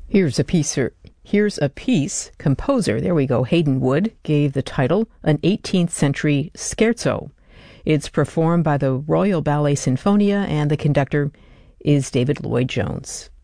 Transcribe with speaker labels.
Speaker 1: Here's a piece composer, there we go, Hayden Wood, gave the title an 18th century scherzo. It's performed by the Royal Ballet Sinfonia, and the conductor is David Lloyd Jones.